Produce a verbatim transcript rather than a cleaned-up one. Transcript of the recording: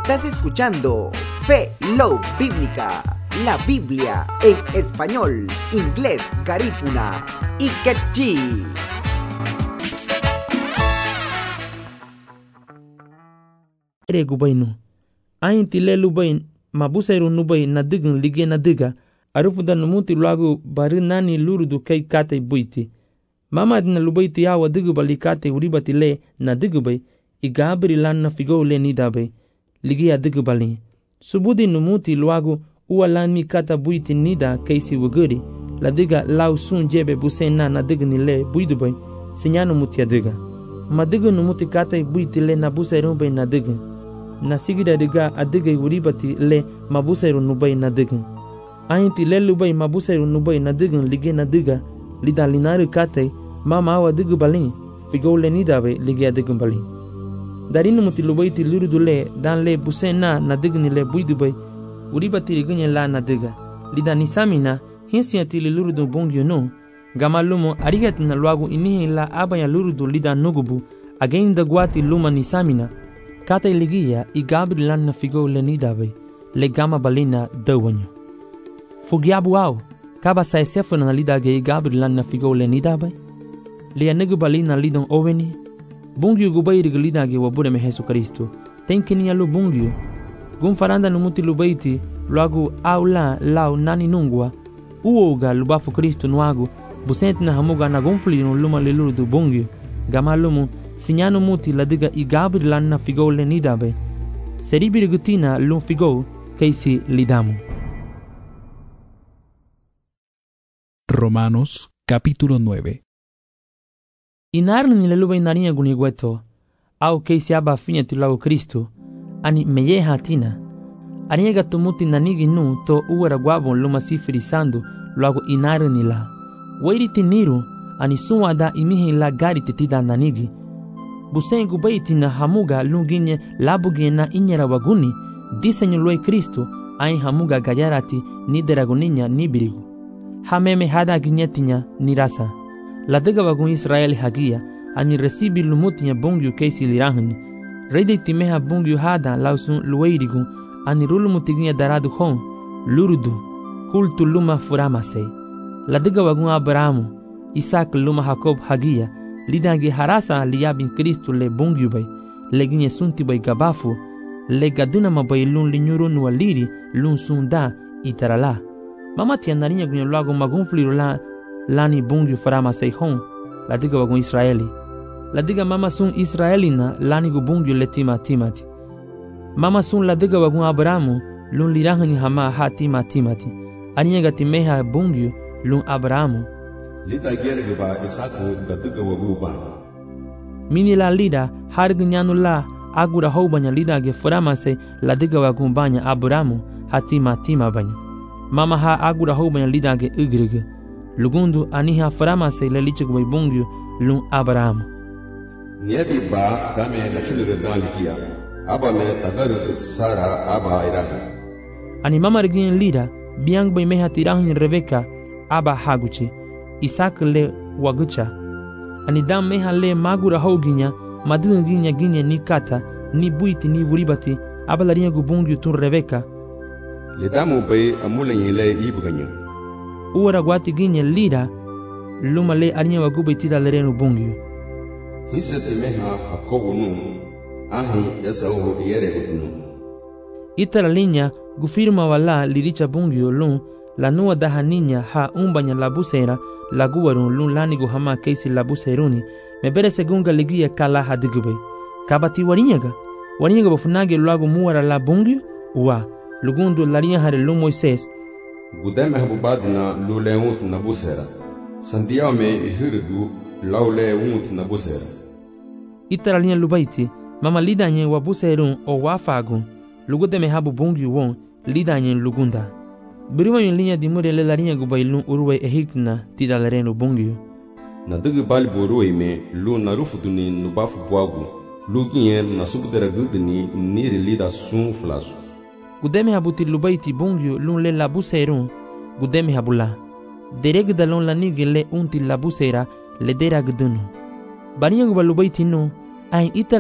Estás escuchando Fe Love Bíblica, la Biblia en español, inglés, garífuna y quechí. Ere gubayno ayin tile lubay mabusairu nubay na digun lige na diga arufuda numuti luagu bari nani lurudu kai kate buiti mama dina lubay tiyawa digu bali kate uribati le na digu bay igabri lan na figo le nida bay lige ya digu bali subudi numuti luagu uwa lan mi kata buiti nida kaisi wuguri la diga lau sun jebe busen na na digu ni le buidu bay sinyanu muti ya diga ma digu numuti kate buiti le na busairu bay na digu na sigida diga adiga uribati le mabusairu nubai na diga ainti le lubai mabusairu nubai na diga lige na diga lida linari kate mama awa diga balin figo le nidabe lige adiga balin darinu muti lubai ti lurudu le dan le busena na diga ni le buidubai uribati liganya la na diga lida nisamina hinsi ati le lurudu bongyo no gamalumo arigat na luagu inihi la abaya lurudu lida nugubu again da guati luma nisamina kata iligia i gabri lan na figo le nidabe le gama balina dawanyo fugiabu au kaba sa esefu na lidage i gabri lan na figo le nidabe le anigu balina lidon oweni bungyu gubai rig lidage wabure me Jesu Kristo tenkini alu bungyu gun faranda numuti lubaiti luagu au la lau nani nungwa uoga lubafu Kristo nuagu busent na hamuga na gonfli no luma le lulu du bungyu gama lumu sinyano muti ladiga i gabri lan na figo le nidabe seribiri gutina lun figo kaisi lidamu. Romanos capítulo nueve. Inarni ni leluba inaria gunigueto au kaisi aba finya tilago Kristo ani meye hatina aniega tumuti nanigi nu to uwara guabo luma sifirisando luago inarni la wairi tiniru ani suwada imihi la gari titida nanigi busen gubaiti na hamuga lunginye labugie na inyera waguni disenyo loi Kristo ai hamuga gayarati ni deraguninya ni birigu hameme hada ginyetinya ni rasa la dega wagun Israel hagia ani resibi lumutinya bongyu kaisi lirahni reide timeha bongyu hada lausun lueirigu ani rulumutiginya daradu hon lurudu kultu luma furamase la dega wagun Abrahamu Isaac luma Jacob hagia lidagi harasa liyabin Kristo le bongyu bay leginye sunti bay gabafu le gadina mabay lun linyuru nuwa liri lun sunda itarala mama tianarinya gunyo lago magunfliru la lani bongyu farama seihon la diga wagun Israeli la diga mama sun Israelina lani gu bongyu le tima timati mama sun la diga wagun Abrahamu lun lirahani hama ha tima timati aniya gatimeha bongyu lun Abrahamu lida gerge ba isaku gatuga waguba mini la lida harg nyanu la agura hobanya lida ge forama se la diga wagumbanya Abrahamu hatima tima banya mama ha agura hobanya lida ge igrige lugundu aniha forama se le lichig bay bongyu lun Abrahamu niyabi ba dame la chilure dalikia aba me tagaru sara aba irahi ani mama rigin lida biang bay meha tirahin Rebeka aba haguchi Isaac le wagucha ani dam meha le magura hoginya madin ginya ginya ni kata ni buiti ni vuribati abalaria gubungyu tun Rebeka le damu bay amulen le ibuganyo uwara gwati ginya lida luma le arinya wagubiti da lerenu bungyu hisete meha Jacobo nu ahi Esau yere gutunu itara linya gufirma wala liricha bungyu lun la nuwa daha ninya ha umbanya labusera la guwarun lun lanigu hama kaisi labuseruni mebere segunga ligia kala hadigube kabati warinyaga warinyaga bafunage luagu muwara la bungyu uwa lugundu larinya hare lu Moises gudeme habubadina lule unt na busera sandiao me ihirigu laule unt na busera itara linya lubaiti mama lidanye wa buserun o wafagun lugudeme habu bungyu won lidanye lugunda biriwa yung linya di mure le larinya gubailun uruwe ehikna tida lerenu bongyu na digi bali boruwe me lu na rufuduni nubafu bwagu lu ginye na subdera gudini niri lida sun flasu gudeme habuti lubaiti bongyu lun le labuserun gudeme habula dereg dalon lanige le unti labusera le dera gudunu barinya gubalubaiti no ay ita